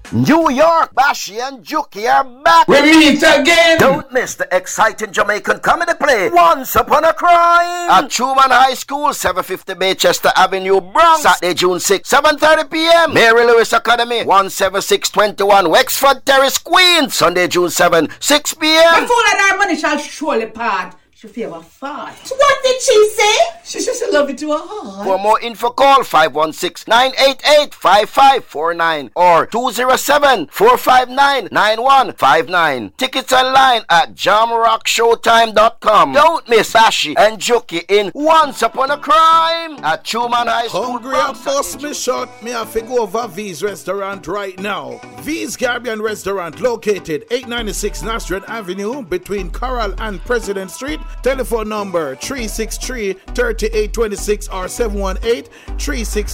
New York, Bashi and Juki are back. We meet again. Don't miss the exciting Jamaican comedy play, Once Upon a Crime, at Truman High School, 750 Baychester Avenue, Bronx, Saturday, June 6, 7:30 p.m. Mary Lewis Academy, 17621 Wexford Terrace, Queens, Sunday, June 7, 6 p.m. The fool and our money shall surely part. She favor fart. What did she say? She says she love you to her heart. For more info, call 516-988-5549 or 207-459-9159. Tickets online at jamrockshowtime.com. Don't miss Bashi and Juki in Once Upon a Crime at Truman High School. Hungry and bust me shot, me have to go over V's Restaurant right now. V's Caribbean Restaurant located 896 Nostrand Avenue between Coral and President Street. Telephone number 363-3826 or 718-36